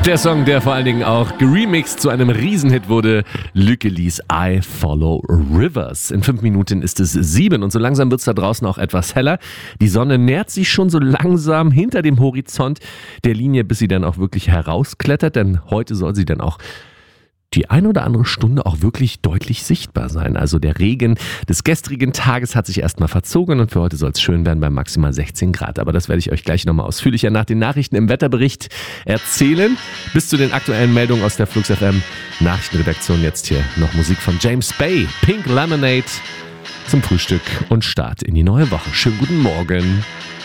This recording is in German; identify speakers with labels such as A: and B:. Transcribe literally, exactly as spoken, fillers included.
A: Der Song, der vor allen Dingen auch geremixed zu einem Riesenhit wurde, Lückelis I Follow Rivers. In fünf Minuten ist es sieben und so langsam wird es da draußen auch etwas heller. Die Sonne nähert sich schon so langsam hinter dem Horizont der Linie, bis sie dann auch wirklich herausklettert, denn heute soll sie dann auch die eine oder andere Stunde auch wirklich deutlich sichtbar sein. Also der Regen des gestrigen Tages hat sich erstmal verzogen und für heute soll es schön werden bei maximal sechzehn Grad. Aber das werde ich euch gleich nochmal ausführlicher nach den Nachrichten im Wetterbericht erzählen. Bis zu den aktuellen Meldungen aus der Flux F M Nachrichtenredaktion jetzt hier noch Musik von James Bay, Pink Lemonade zum Frühstück und Start in die neue Woche. Schönen guten Morgen.